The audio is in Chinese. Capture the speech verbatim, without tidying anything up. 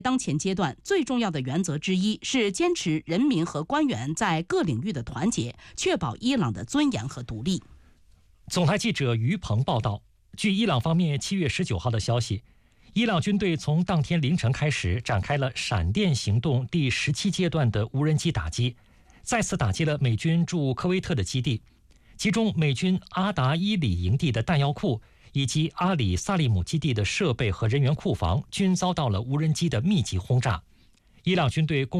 当前阶段最重要的原则之一是坚持人民和官员在各领域的团结，确保伊朗的尊严和独立。 总台记者于鹏报道，据伊朗方面七月十九号的消息，伊朗军队从当天凌晨开始展开了闪电行动第十七阶段的无人机打击，再次打击了美军驻科威特的基地，其中美军阿达伊里营地的弹药库以及阿里萨利姆基地的设备和人员库房均遭到了无人机的密集轰炸。伊朗军队公